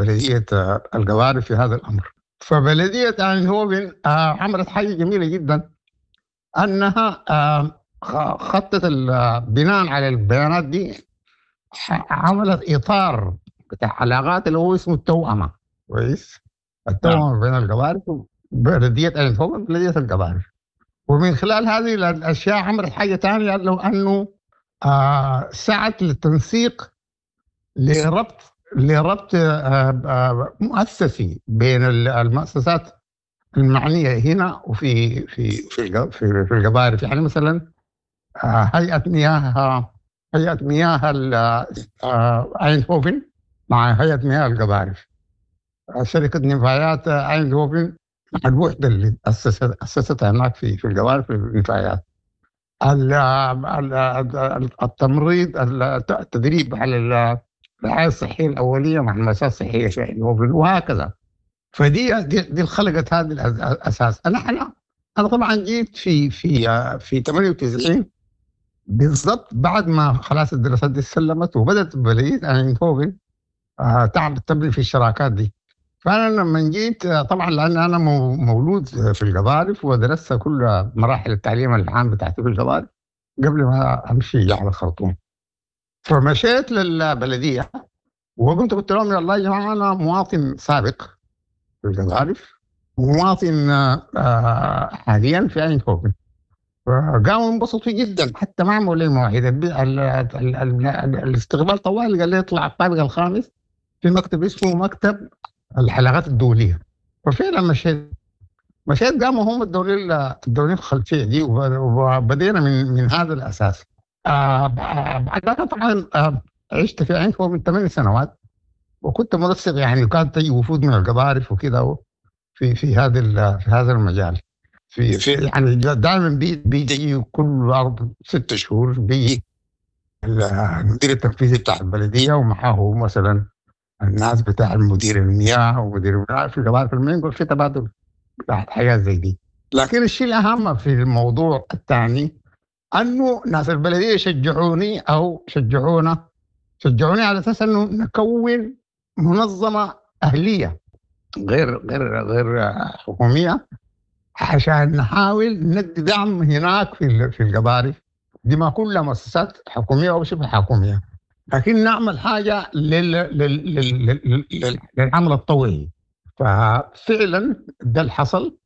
بلدية القوارب في هذا الأمر. فبلدية أيندهوفن عملت حاجة جميلة جدا، أنها خطت بناء على البيانات دي عملت إطار بتاع علاقات اللي هو اسمه التوأمة. كويس، التوأمة بين القوارب، بلدية أيندهوفن بلدية القوارب. ومن خلال هذه الأشياء عملت حاجة ثانية، لو أنه سعت للتنسيق لربط مؤسسي بين المؤسسات المعنية هنا وفي في في في القبائل. يعني مثلا هيئة مياه أيندهوفن مع هيئة مياه القبائل، شركة نفايات أيندهوفن مع الوحدة اللي أسستها هناك في القبائل في النفايات. التمريض، التدريب على الرعاية الصحية الأولية مع المؤسسات الصحية في أيندهوفن، وهكذا. دي خلقت هذا الأساس. أنا طبعا جيت في 98 بالضبط، بعد ما خلاص الدراسات دي سلمت وبدأت بلدية أيندهوفن تبني في الشراكات دي. فأنا لما جيت طبعا لأن أنا مولود في القبائل ودرست كل مراحل التعليم العام بتاعتي في القبائل قبل ما أمشي على الخرطوم. فمشيت للبلدية قلت لهم يا الله يا جماعة، أنا مواطن سابق في القبائل ومواطن حاليا في أيندهوفن. فقاموا انبسطوا جدا، حتى ما عملوا لي مواعيد. الاستقبال طوال، قال لي اطلع الطابق الخامس في مكتب اسمه مكتب الحلقات الدولية. وفعلا مشيت قاموا هم الدولين الخلفية دي، وبدينا من هذا الأساس. بعدها طبعا عشت في أيندهوفن 8 سنوات، وكنت منسق يعني، وكانت تجي وفود من القبائل وكذا في هذا المجال. في يعني دائما بيجي كل 6 شهور بيجي المدير التنفيذي بتاع البلدية ومعه مثلا الناس بتاع المدير المياه ومدير المياه في القبائل، في المنقل في تبادل بتاعت حياة زي دي. لكن الشيء الأهم في الموضوع الثاني أنه ناس البلدية شجعوني على أساس أنه نكون منظمة أهلية غير حكومية، عشان نحاول ندي دعم هناك في القبائل دي، ما كلها مؤسسات حكومية أو شبه حكومية، لكن نعمل حاجة للعمل الطوعي. ففعلا ده اللي حصل.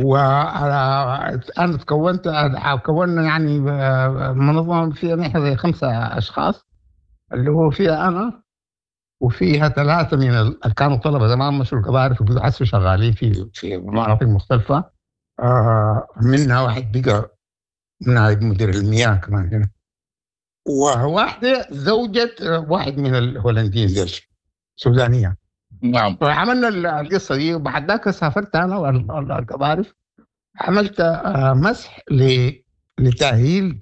وأنا كونا يعني منظمة فيها نحن زي 5 أشخاص، اللي هو فيها أنا وفيها 3 من اللي كانوا طلبة زمان مشوا القبائل وبيحسوا شغالين في مناطق مختلفة. منها واحد بقى نائب مدير المياه كمان هنا، وواحدة زوجة واحد من الهولنديين دي سودانية. نعم. وعملنا القصة دي، وبعد ذاك سافرت أنا والقبائل، عملت مسح لتأهيل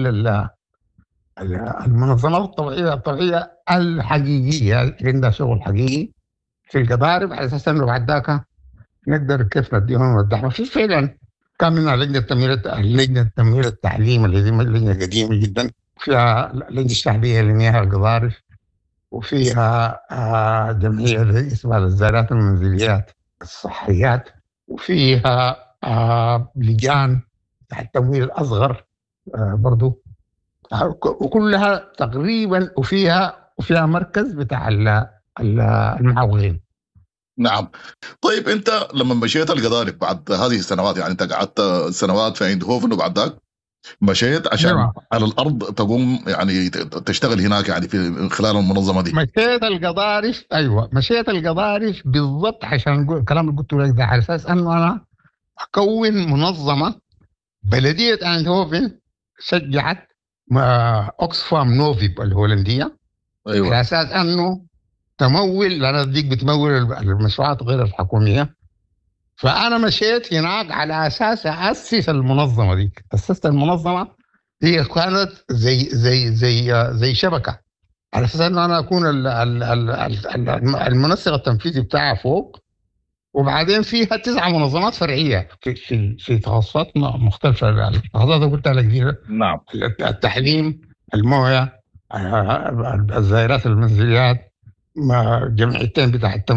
المنظمات الطوعية الحقيقية اللي عندها شغل حقيقي في القبائل، على أساس إنه بعد ذاك نقدر كيف نديهم الدعم. في فعلا كان منها لجنة تمويل التعليم اللي دي لجنة قديمة جدا، فيها لجنة الشعبية لمياه القبائل، وفيها جمعية اسمها الزارات المنزليات الصحيات، وفيها لجان تحت التمويل الأصغر برضو، وكلها تقريبا، وفيها مركز بتاع المعاونين. نعم. طيب انت لما مشيت القضارب بعد هذه السنوات، يعني انت قعدت سنوات في أيندهوفن وبعد ذاك مشيت عشان على الارض تقوم يعني تشتغل هناك يعني في خلال المنظمه دي. مشيت القضارب بالضبط عشان الكلام اللي قلته لك ده، على اساس انه انا اكون منظمه. بلديه أيندهوفن شجعت اوكسفام نوفيب الهولنديه، ايوه، على اساس انه تمول، لأن ديك بتمول المشروعات غير الحكومية. فأنا مشيت هناك على أساس أسس المنظمة دي. أسست المنظمة، هي كانت زي شبكة، على أساس أنه أنا أكون المنسق التنفيذي بتاعها فوق، وبعدين فيها 9 منظمات فرعية في تخصصات مختلفة. التخصصات قلت لك دي، نعم، التعليم، الموية، الزائرات المنزليات، جمعيتين بتاع